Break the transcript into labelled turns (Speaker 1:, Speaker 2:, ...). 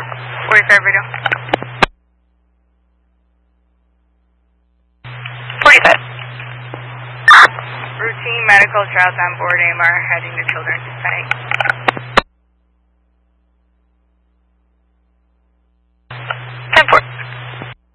Speaker 1: 45 radio.
Speaker 2: 45.
Speaker 1: Routine medical trials on board AMR heading to Children's Clinic.